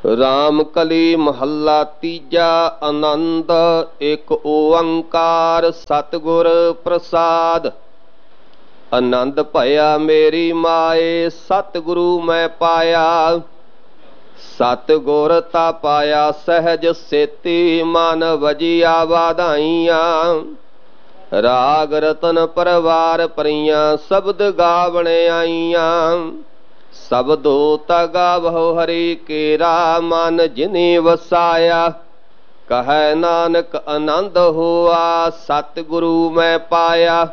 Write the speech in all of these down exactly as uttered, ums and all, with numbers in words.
ਰਾਮ ਕਲੀ ਮਹੱਲਾ ਤੀਜਾ। ਆਨੰਦ ਇੱਕ ਓੰਕਾਰ ਸਤਿਗੁਰ ਪ੍ਰਸਾਦ। ਆਨੰਦ ਭਇਆ ਮੇਰੀ ਮਾਏ, ਸਤਿਗੁਰੂ ਮੈਂ ਪਾਇਆ। ਸਤਿਗੁਰ ਤਾ ਪਾਇਆ ਸਹਿਜ ਸੇਤੀ, ਮਨ ਵਜੀਆ ਵਾਧਾਈਆਂ। ਰਾਗ ਰਤਨ ਪਰਵਾਰ ਪਰੀਆਂ, ਸ਼ਬਦ ਗਾਵਣ ਆਈਆਂ। ਸ਼ਬਦੋ ਤਾ ਗਾਵਹੁ ਹਰੀ ਕੇਰਾ, ਮਨ ਜਿਨੀ ਵਸਾਇਆ। ਕਹੈ ਨਾਨਕ ਆਨੰਦ ਹੋਆ, ਸਤਿਗੁਰੂ ਮੈਂ ਪਾਇਆ।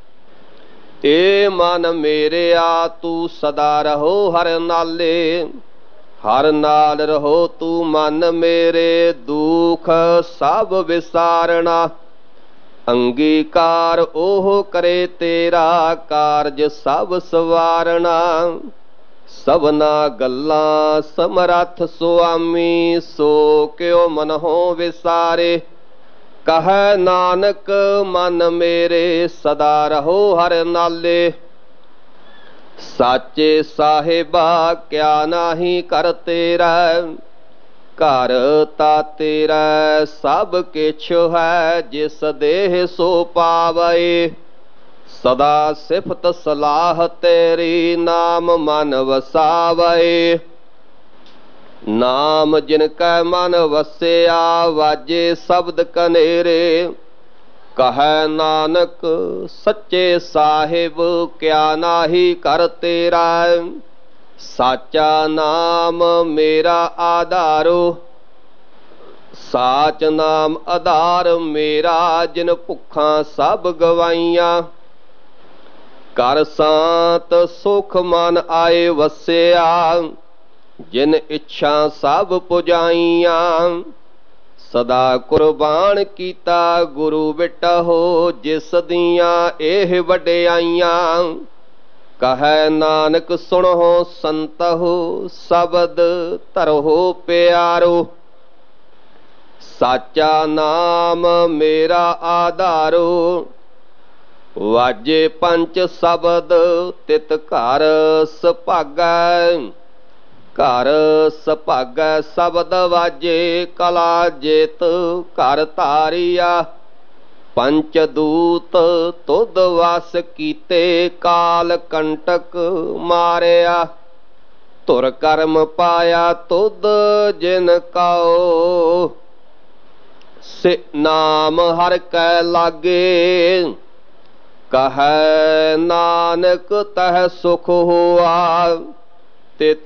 ਏ ਮਨ ਮੇਰਿਆ ਤੂੰ ਸਦਾ ਰਹੋ ਹਰ ਨਾਲੇ, ਹਰ ਨਾਲ ਰਹੋ ਤੂੰ ਮਨ ਮੇਰੇ। ਦੁਖ ਸਭ ਵਿਸਾਰਣਾ, ਅੰਗੀਕਾਰ ਉਹ ਕਰੇ ਤੇਰਾ। ਕਾਰਜ ਸਭ ਸਵਾਰਣਾ, ਸਭਨਾ ਗੱਲਾਂ ਸਮਰੱਥ ਸੁਆਮੀ। ਸੋ ਕਿਉ ਮਨਹੁ ਵਿਸਾਰੇ, ਕਹੈ ਨਾਨਕ ਮਨ ਮੇਰੇ। ਸਦਾ ਰਹੋ ਹਰ ਨਾਲੇ, ਸਾਚੇ ਸਾਹਿਬਾ ਕਿਆ ਨਾਹੀ ਕਰ ਤੇਰਾ। ਘਰ ਤਾ ਤੇਰਾ ਸਭ ਕਿਛ ਹੈ, ਜਿਸ ਦੇਹ ਸੋ ਪਾਵੈ। ਸਦਾ ਸਿਫਤ ਸਲਾਹ ਤੇਰੀ, ਨਾਮ ਮਨ ਵਸਾਵੈ। ਨਾਮ ਜਿਨ ਕੈ ਮਨ ਵਸਿਆ, ਵਾਜੇ ਸ਼ਬਦ ਕਨੇਰੇ। ਕਹੈ ਨਾਨਕ ਸੱਚੇ ਸਾਹਿਬ ਕਿਆ ਨਾਹੀ ਕਰ ਤੇਰਾ। ਸਾਚਾ ਨਾਮ ਮੇਰਾ ਆਧਾਰੋ, ਸਾਚ ਨਾਮ ਆਧਾਰ ਮੇਰਾ। ਜਿਨ ਭੁੱਖਾਂ ਸਭ ਗਵਾਈਆਂ, ਕਰ ਸਾਤ ਸੁਖ ਮਨ ਆਏ ਵਸਿਆ। ਜਿਨ ਇੱਛਾ ਸਭ ਪੁਜਾਈਆਂ, ਸਦਾ ਕੁਰਬਾਨ ਕੀਤਾ ਗੁਰੂ ਬਿਟਹੁ। ਜਿਸ ਦੀਆਂ ਇਹ ਵਡਿਆਈਆਂ, ਕਹੈ ਨਾਨਕ ਸੁਣਹੁ ਸੰਤਹੁ। ਸ਼ਬਦ ਧਰਹੁ ਪਿਆਰੋ, ਸਾਚਾ ਨਾਮ ਮੇਰਾ ਆਧਾਰੋ। ਵਾਜੇ ਪੰਚ ਸ਼ਬਦ ਤਿਤ ਘਰ ਸੁਭਾਗੈ, ਘਰ ਸੁਭਾਗੈ ਸ਼ਬਦ ਵਾਜੇ। ਕਲਾ ਜੇਤ ਘਰ ਧਾਰਿਆ, ਪੰਚ ਦੂਤ ਤੁਧ ਵਸ ਕੀਤੇ। ਕਾਲ ਕੰਟਕ ਮਾਰਿਆ, ਧੁਰ ਕਰਮ ਪਾਇਆ ਤੁਧ ਜਿਨ ਕਉ। ਸੇ ਨਾਮ ਹਰਿ ਕੈ ਲਾਗੇ, ਕਹੈ ਨਾਨਕ ਤਹ ਸੁਖ ਹੋਆ। ਤਿਤ